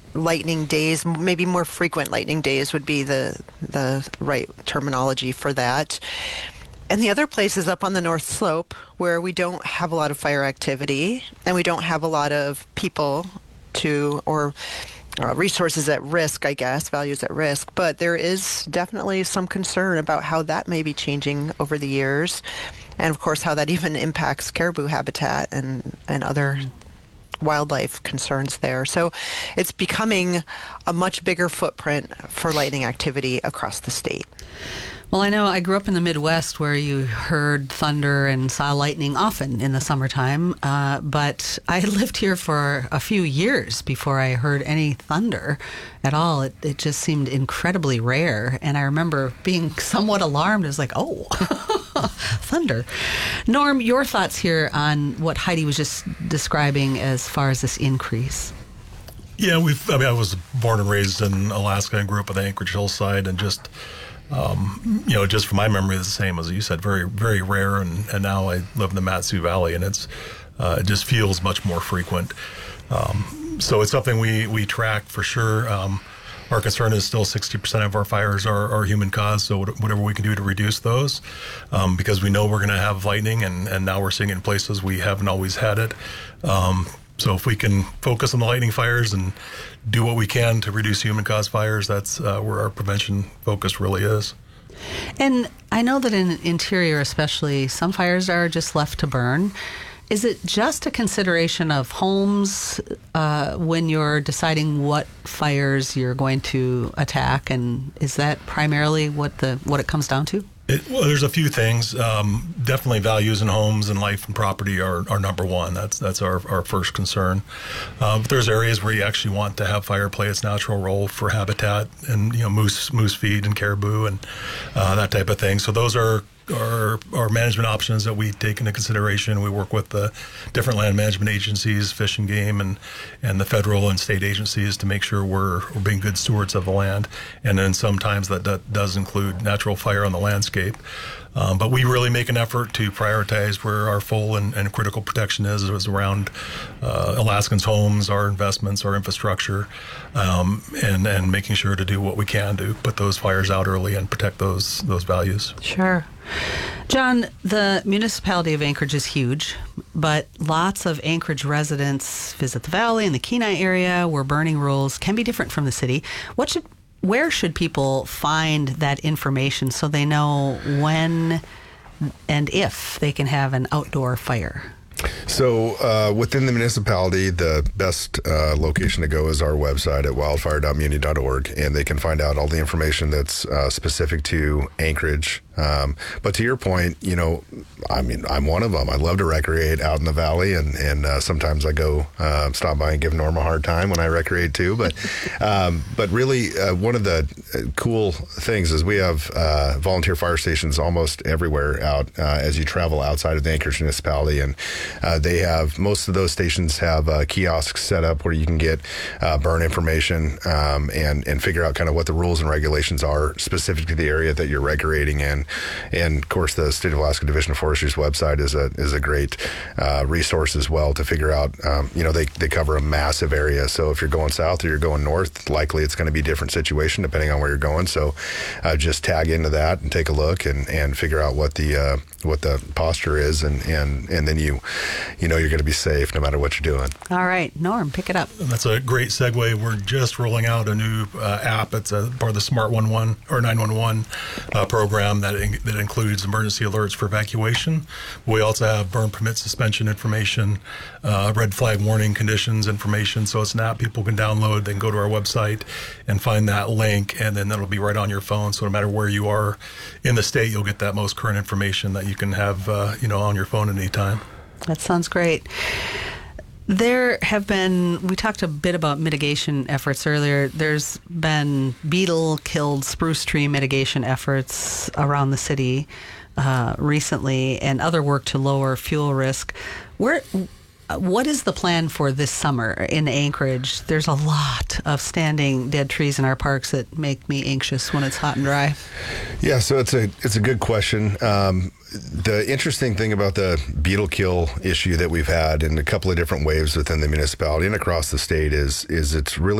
lightning days, maybe more frequent lightning days would be the right terminology for that. And the other place is up on the North Slope where we don't have a lot of fire activity and we don't have a lot of people to or resources at risk, I guess, values at risk. But there is definitely some concern about how that may be changing over the years. And of course, how that even impacts caribou habitat and other wildlife concerns there. So it's becoming a much bigger footprint for lightning activity across the state. Well, I know I grew up in the Midwest where you heard thunder and saw lightning often in the summertime, but I lived here for a few years before I heard any thunder at all. It just seemed incredibly rare, and I remember being somewhat alarmed. I was like, oh, thunder. Norm, your thoughts here on what Heidi was just describing as far as this increase? Yeah, I was born and raised in Alaska and grew up on the Anchorage hillside, and just just from my memory, it's the same as you said, very, very rare. And now I live in the Mat-Su Valley, and it just feels much more frequent. So it's something we track for sure. Our concern is still 60% of our fires are human caused. So whatever we can do to reduce those, because we know we're going to have lightning, and now we're seeing it in places we haven't always had it. So if we can focus on the lightning fires and do what we can to reduce human-caused fires, that's where our prevention focus really is. And I know that in interior especially, some fires are just left to burn. Is it just a consideration of homes when you're deciding what fires you're going to attack? And is that primarily what it comes down to? Well, there's a few things. Definitely values in homes and life and property are number one. That's our first concern. But there's areas where you actually want to have fire play its natural role for habitat and moose feed and caribou and that type of thing. So those are our management options that we take into consideration. We work with the different land management agencies, Fish and Game, and the federal and state agencies to make sure we're being good stewards of the land. And then sometimes that does include natural fire on the landscape. But we really make an effort to prioritize where our full and critical protection is around Alaskans' homes, our investments, our infrastructure, and making sure to do what we can to put those fires out early and protect those values. Sure. John, the municipality of Anchorage is huge, but lots of Anchorage residents visit the valley and the Kenai area where burning rules can be different from the city. Where should people find that information so they know when and if they can have an outdoor fire? So within the municipality, the best location to go is our website at wildfire.muni.org, and they can find out all the information that's specific to Anchorage. But to your point, I'm one of them. I love to recreate out in the valley, and sometimes I go stop by and give Norm a hard time when I recreate too. But really, one of the cool things is we have volunteer fire stations almost everywhere out as you travel outside of the Anchorage municipality, and most of those stations have kiosks set up where you can get burn information and figure out kind of what the rules and regulations are specific to the area that you're recreating in. And of course, the State of Alaska Division of Forestry's website is a great resource as well to figure out. They cover a massive area, so if you're going south or you're going north, likely it's going to be a different situation depending on where you're going. So just tag into that and take a look and figure out what the posture is, and then you're going to be safe no matter what you're doing. All right, Norm, pick it up. That's a great segue. We're just rolling out a new app. It's a part of the Smart 11 or 911 program that includes emergency alerts for evacuation. We also have burn permit suspension information, red flag warning conditions information. So it's an app people can download. They can go to our website and find that link, and then that'll be right on your phone. So no matter where you are in the state, you'll get that most current information that you can have on your phone at any time. That sounds great. We talked a bit about mitigation efforts earlier. There's been beetle-killed spruce tree mitigation efforts around the city recently, and other work to lower fuel risk. What is the plan for this summer in Anchorage? There's a lot of standing dead trees in our parks that make me anxious when it's hot and dry. Yeah, so it's a good question. The interesting thing about the beetle kill issue that we've had in a couple of different waves within the municipality and across the state is it's really